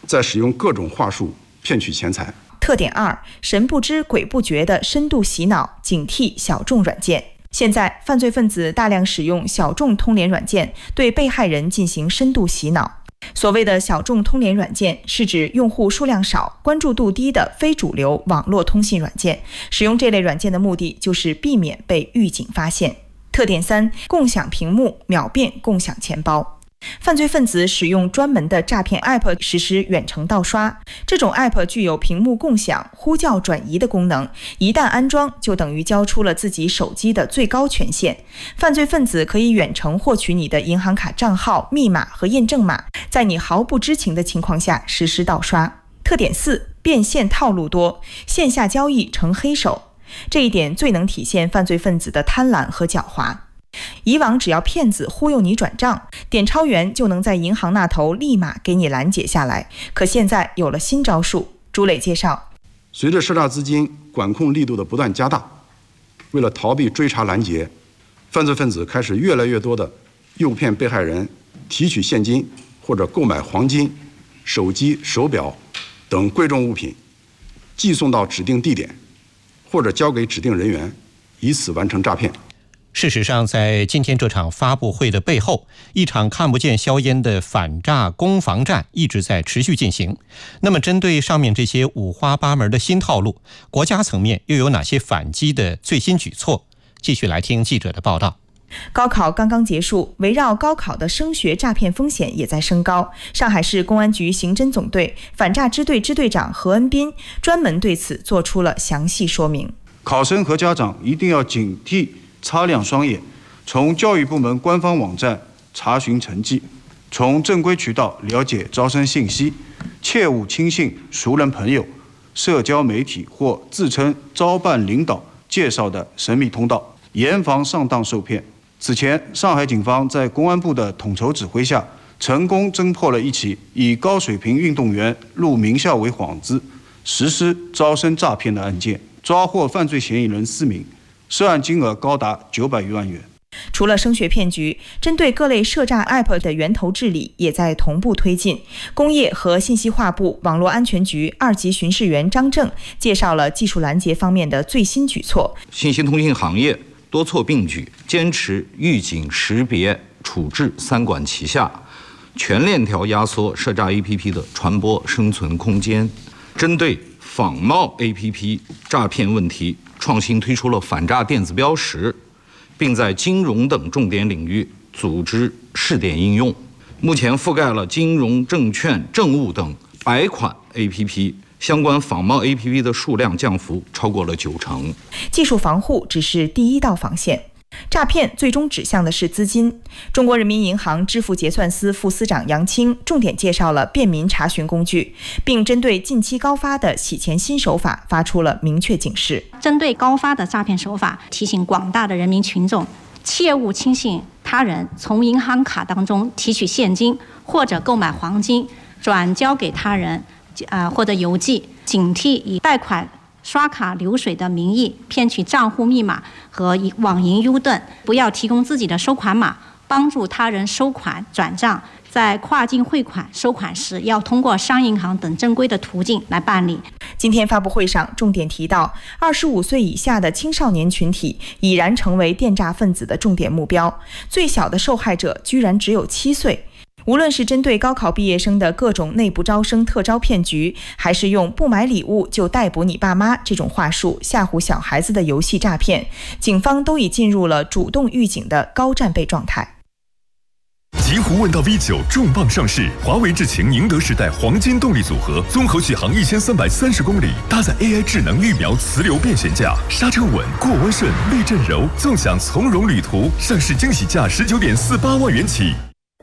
在使用各种话术骗取钱财。 特点2：神不知鬼不觉的深度洗脑，警惕小众软件。现在，犯罪分子大量使用小众通联软件，对被害人进行深度洗脑。所谓的小众通联软件，是指用户数量少、关注度低的非主流网络通信软件。使用这类软件的目的，就是避免被狱警发现。特点3：共享屏幕，秒变共享钱包。犯罪分子使用专门的诈骗 App 实施远程盗刷，这种 App 具有屏幕共享、呼叫转移的功能，一旦安装就等于交出了自己手机的最高权限。犯罪分子可以远程获取你的银行卡账号、密码和验证码，在你毫不知情的情况下实施盗刷。特点4：变现套路多，线下交易成黑手。这一点最能体现犯罪分子的贪婪和狡猾。以往只要骗子忽悠你转账，点钞员就能在银行那头立马给你拦截下来。可现在有了新招数。朱磊介绍， 随着涉诈资金管控力度的不断加大，为了逃避追查拦截，犯罪分子开始越来越多的诱骗被害人提取现金或者购买黄金、手机、手表等贵重物品，寄送到指定地点或者交给指定人员，以此完成诈骗。 事实上，在今天这场发布会的背后，一场看不见硝烟的反诈攻防战一直在持续进行。那么，针对上面这些五花八门的新套路，国家层面又有哪些反击的最新举措？继续来听记者的报道。 高考刚刚结束，围绕高考的升学诈骗风险也在升高。上海市公安局刑侦总队反诈支队支队长何恩斌专门对此做出了详细说明。 考生和家长一定要警惕，擦亮双眼，从教育部门官方网站查询成绩，从正规渠道了解招生信息，切勿轻信熟人朋友、社交媒体或自称招办领导介绍的神秘通道，严防上当受骗。此前，上海警方在公安部的统筹指挥下，成功侦破了一起以高水平运动员入名校为幌子，实施招生诈骗的案件，抓获犯罪嫌疑人4名。涉案金额高达900余万元。 除了升学骗局，针对各类涉诈 App 的源头治理也在同步推进。工业和信息化部网络安全局2级巡视员张正介绍了技术拦截方面的最新举措。 信息通信行业多措并举，坚持预警、识别、处置3管齐下，全链条压缩涉诈 APP 的传播生存空间。针对仿冒 APP 诈骗问题，创新推出了反诈电子标识，并在金融等重点领域组织试点应用。目前覆盖了金融、证券、政务等100款 APP， 相关仿冒 APP 的数量降幅超过了90%。 技术防护只是第一道防线。诈骗最终指向的是资金。中国人民银行支付结算司副司长杨青重点介绍了便民查询工具，并针对近期高发的洗钱新手法发出了明确警示。 针对高发的诈骗手法，提醒广大的人民群众切勿轻信他人从银行卡当中提取现金或者购买黄金转交给他人或者邮寄，警惕以贷款刷卡流水的名义骗取账户密码和网银 U 盾，不要提供自己的收款码，帮助他人收款转账。在跨境汇款、收款时，要通过商银行等正规的途径来办理。 今天发布会上重点提到，25岁以下的青少年群体已然成为电诈分子的重点目标，最小的受害者居然只有7岁。无论是针对高考毕业生的各种内部招生特招骗局，还是用不买礼物就逮捕你爸妈这种话术吓唬小孩子的游戏诈骗，警方都已进入了主动预警的高战备状态。 极狐问道 V9 重磅上市，华为智擎宁德时代黄金动力组合，综合续航1330公里，搭载 AI 智能预瞄磁流变悬架，刹车稳，过弯顺，避震柔，纵享从容旅途。上市惊喜价19.48万元起。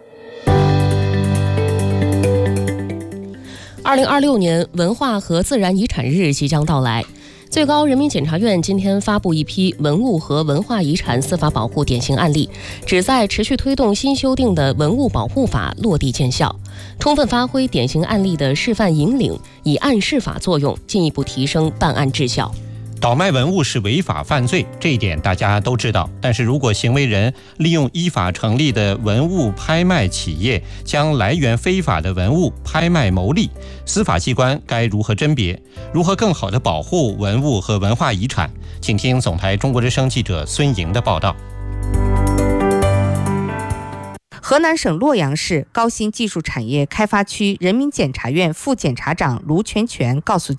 2026年文化和自然遗产日即将到来，最高人民检察院今天发布一批文物和文化遗产司法保护典型案例，旨在持续推动新修订的文物保护法落地见效，充分发挥典型案例的示范引领、以案释法作用，进一步提升办案质效。 倒卖文物是违法犯罪，这一点大家都知道。但是如果行为人利用依法成立的文物拍卖企业，将来源非法的文物拍卖牟利，司法机关该如何甄别？如何更好地保护文物和文化遗产？请听总台中国之声记者孙莹的报道。 河南省洛阳市高新技术产业开发区人民检察院副检察长卢全全告诉